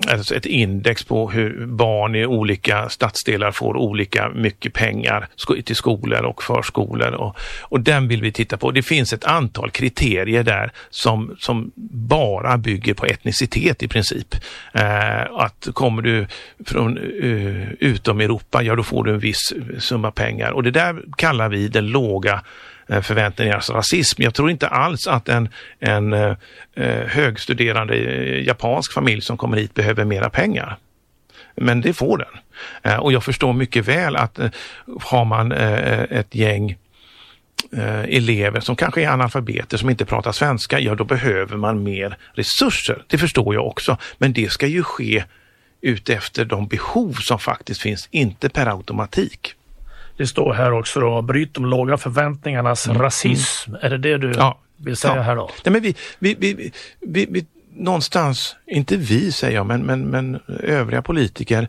alltså ett index på hur barn i olika stadsdelar får olika mycket pengar till skolor och förskolor och den vill vi titta på. Det finns ett antal kriterier där som bara bygger på etnicitet i princip. Att kommer du från utom Europa, ja då får du en viss summa pengar och det där kallar vi den låga förväntningarnas rasism. Jag tror inte alls att en högstuderande japansk familj som kommer hit behöver mera pengar. Men det får den. Och jag förstår mycket väl att har man ett gäng elever som kanske är analfabeter som inte pratar svenska, ja då behöver man mer resurser. Det förstår jag också. Men det ska ju ske ut efter de behov som faktiskt finns, inte per automatik. Det står här också då, bryt de låga förväntningarnas rasism. Är det du vill säga här då? Nej, men vi någonstans, inte vi säger jag, men övriga politiker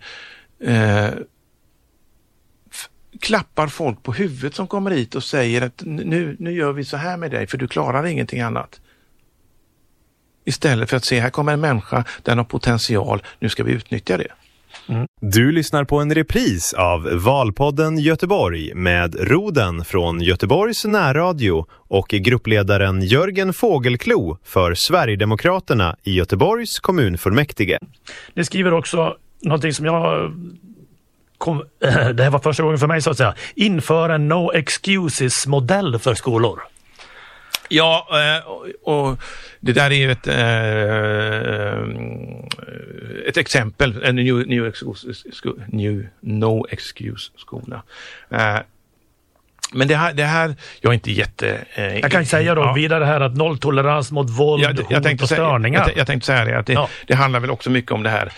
klappar folk på huvudet som kommer hit och säger att nu gör vi så här med dig för du klarar ingenting annat. Istället för att se, här kommer en människa, den har potential, nu ska vi utnyttja det. Du lyssnar på en repris av Valpodden Göteborg med Roden från Göteborgs närradio och gruppledaren Jörgen Fågelklo för Sverigedemokraterna i Göteborgs kommunfullmäktige. Ni skriver också någonting som det här var första gången för mig så att säga. Inför en no excuses-modell för skolor. Ja, och det där är ju ett exempel, en no excuse skola. Men det här jag är inte jag kan säga då vidare här att nolltolerans mot våld, hot och störningar. Jag tänkte säga det, att det handlar väl också mycket om det här.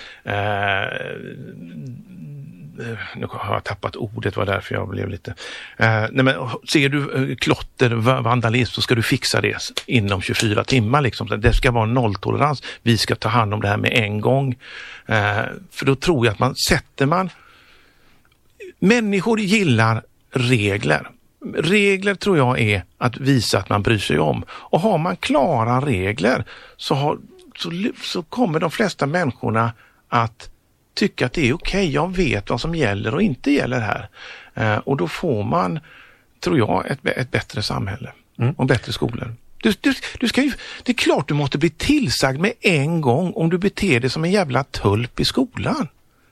Nu har jag tappat ordet, var därför jag blev lite... nej men, ser du klotter, vandalism, så ska du fixa det inom 24 timmar. Liksom. Det ska vara nolltolerans. Vi ska ta hand om det här med en gång. För då tror jag att sätter man... Människor gillar regler. Regler tror jag är att visa att man bryr sig om. Och har man klara regler så kommer de flesta människorna att tycka att det är okej, jag vet vad som gäller och inte gäller här. Och då får man, tror jag, ett bättre samhälle och bättre skolor. Du ska ju, det är klart du måste bli tillsagd med en gång om du beter dig som en jävla tulp i skolan.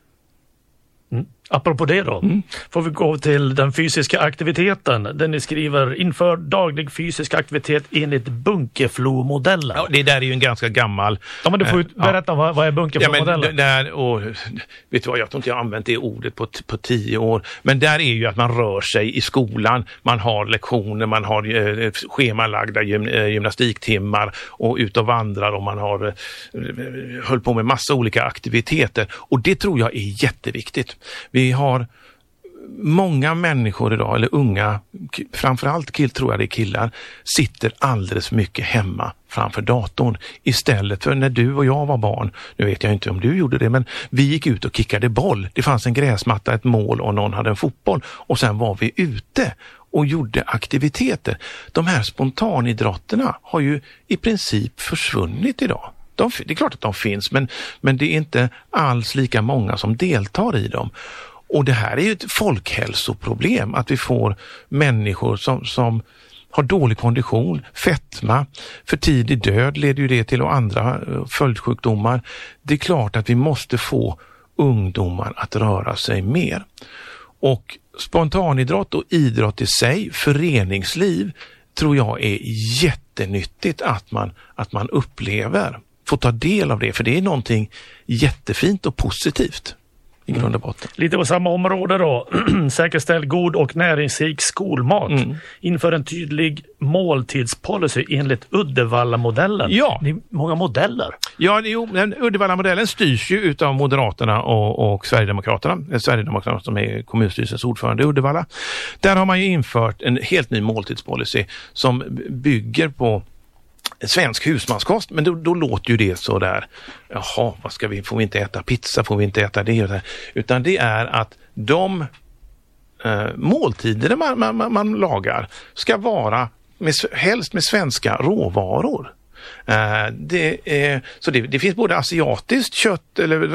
Apropå det då, får vi gå till den fysiska aktiviteten. Där ni skriver, inför daglig fysisk aktivitet enligt Bunkeflo-modellen. Ja, det där är ju en ganska gammal... Ja, men du får ju berätta vad är Bunkeflo-modellen? Ja, men vet du vad, jag tror inte jag har använt det ordet på 10 år. Men där är ju att man rör sig i skolan. Man har lektioner, man har schemalagda gymnastiktimmar och ut och vandrar och man har höll på med massa olika aktiviteter. Och det tror jag är jätteviktigt. Vi har många människor idag, eller unga, framförallt tror jag det är killar, sitter alldeles mycket hemma framför datorn. Istället för när du och jag var barn, nu vet jag inte om du gjorde det, men vi gick ut och kickade boll. Det fanns en gräsmatta, ett mål och någon hade en fotboll. Och sen var vi ute och gjorde aktiviteter. De här spontanidrotterna har ju i princip försvunnit idag. Det är klart att de finns, men det är inte alls lika många som deltar i dem. Och det här är ju ett folkhälsoproblem, att vi får människor som har dålig kondition, fetma, för tidig död leder ju det till och andra följdsjukdomar. Det är klart att vi måste få ungdomar att röra sig mer. Och spontanidrott och idrott i sig, föreningsliv, tror jag är jättenyttigt att man upplever. Få ta del av det, för det är någonting jättefint och positivt i grund och botten. Lite på samma område då. Säkerställ god och näringsrik skolmat. Inför en tydlig måltidspolicy enligt Uddevalla-modellen. Ja. Det är många modeller. Ja, Uddevalla-modellen styrs ju utav Moderaterna och Sverigedemokraterna. Sverigedemokraterna som är kommunstyrelsens ordförande i Uddevalla. Där har man ju infört en helt ny måltidspolicy som bygger på svensk husmanskost, men då låter ju det så där, jaha, får vi inte äta pizza, får vi inte äta det och det, utan det är att de måltider man lagar ska vara helst med svenska råvaror. Det finns både asiatiskt kött eller